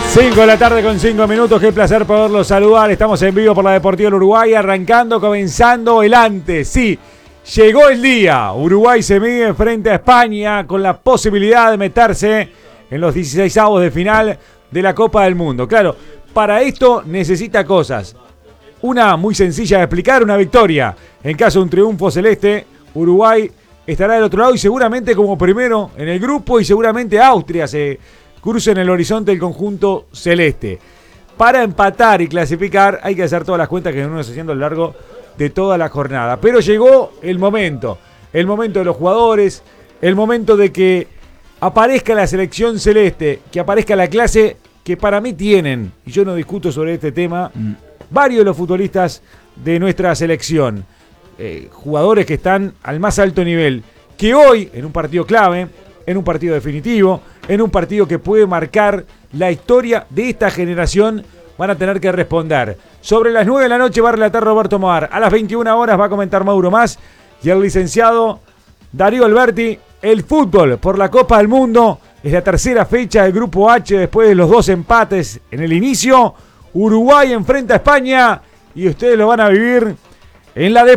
5 de la tarde con 5 minutos, qué placer poderlos saludar. Estamos en vivo por la Deportiva del Uruguay, arrancando, comenzando el antes. Sí, llegó el día. Uruguay se mide frente a España con la posibilidad de meterse en los 16avos de final de la Copa del Mundo. Claro, para esto necesita cosas. Una muy sencilla de explicar, una victoria. En caso de un triunfo celeste, Uruguay estará del otro lado y seguramente como primero en el grupo, y seguramente Austria se cruza en el horizonte del conjunto celeste. Para empatar y clasificar hay que hacer todas las cuentas que venimos haciendo a lo largo de toda la jornada. Pero llegó el momento de los jugadores, el momento de que aparezca la selección celeste, que aparezca la clase que para mí tienen, y yo no discuto sobre este tema, varios de los futbolistas de nuestra selección. Jugadores que están al más alto nivel, que hoy, en un partido clave, en un partido definitivo, en un partido que puede marcar la historia de esta generación, van a tener que responder. Sobre las 9 de la noche va a relatar Roberto Moar. A las 21 horas va a comentar Mauro Más y el licenciado Darío Alberti. El fútbol por la Copa del Mundo es la tercera fecha del Grupo H después de los 2 empates en el inicio. Uruguay enfrenta a España y ustedes lo van a vivir en la